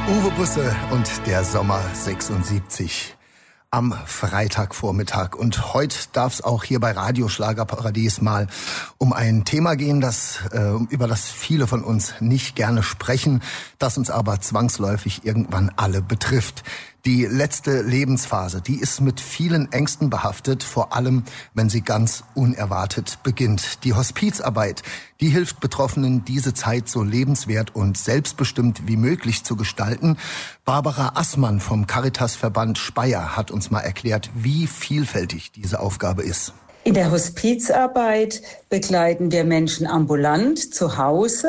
Uwe Busse und der Sommer 76 am Freitagvormittag. Und heute darf es auch hier bei Radio Schlagerparadies mal um ein Thema gehen, über das viele von uns nicht gerne sprechen, das uns aber zwangsläufig irgendwann alle betrifft. Die letzte Lebensphase, die ist mit vielen Ängsten behaftet, vor allem wenn sie ganz unerwartet beginnt. Die Hospizarbeit, die hilft Betroffenen, diese Zeit so lebenswert und selbstbestimmt wie möglich zu gestalten. Barbara Assmann vom Caritasverband Speyer hat uns mal erklärt, wie vielfältig diese Aufgabe ist. In der Hospizarbeit begleiten wir Menschen ambulant zu Hause.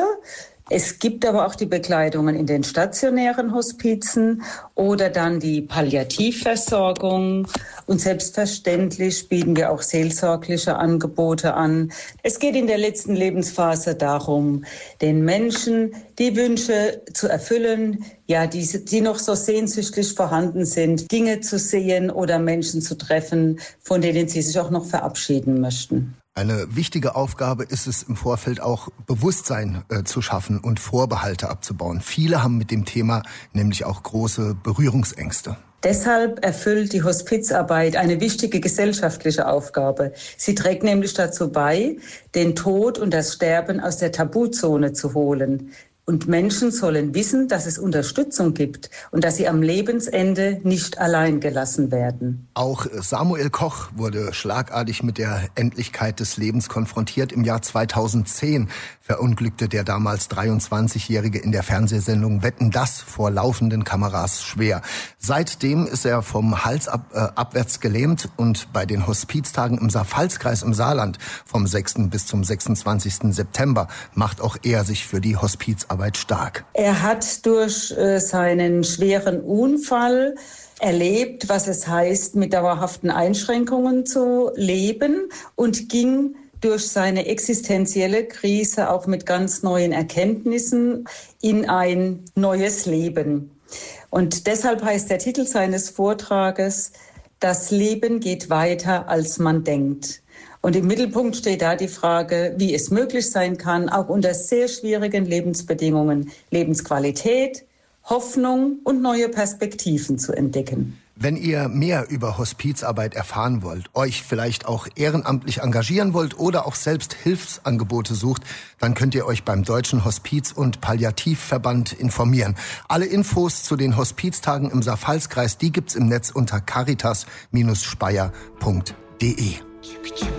Es gibt aber auch die Begleitungen in den stationären Hospizen oder dann die Palliativversorgung. Und selbstverständlich bieten wir auch seelsorgliche Angebote an. Es geht in der letzten Lebensphase darum, den Menschen die Wünsche zu erfüllen, die noch so sehnsüchtig vorhanden sind, Dinge zu sehen oder Menschen zu treffen, von denen sie sich auch noch verabschieden möchten. Eine wichtige Aufgabe ist es im Vorfeld auch, Bewusstsein zu schaffen und Vorbehalte abzubauen. Viele haben mit dem Thema nämlich auch große Berührungsängste. Deshalb erfüllt die Hospizarbeit eine wichtige gesellschaftliche Aufgabe. Sie trägt nämlich dazu bei, den Tod und das Sterben aus der Tabuzone zu holen. Und Menschen sollen wissen, dass es Unterstützung gibt und dass sie am Lebensende nicht allein gelassen werden. Auch Samuel Koch wurde schlagartig mit der Endlichkeit des Lebens konfrontiert. Im Jahr 2010 verunglückte der damals 23-Jährige in der Fernsehsendung Wetten, dass vor laufenden Kameras schwer. Seitdem ist er vom Hals abwärts gelähmt und bei den Hospiztagen im Saar-Pfalz-Kreis im Saarland vom 6. bis zum 26. September macht auch er sich für die Hospizarbeit stark. Er hat durch seinen schweren Unfall erlebt, was es heißt, mit dauerhaften Einschränkungen zu leben und ging durch seine existenzielle Krise auch mit ganz neuen Erkenntnissen in ein neues Leben. Und deshalb heißt der Titel seines Vortrages: Das Leben geht weiter, als man denkt. Und im Mittelpunkt steht da die Frage, wie es möglich sein kann, auch unter sehr schwierigen Lebensbedingungen Lebensqualität, Hoffnung und neue Perspektiven zu entdecken. Wenn ihr mehr über Hospizarbeit erfahren wollt, euch vielleicht auch ehrenamtlich engagieren wollt oder auch selbst Hilfsangebote sucht, dann könnt ihr euch beim Deutschen Hospiz- und Palliativverband informieren. Alle Infos zu den Hospiztagen im Saar-Pfalz-Kreis, die gibt's im Netz unter caritas-speyer.de.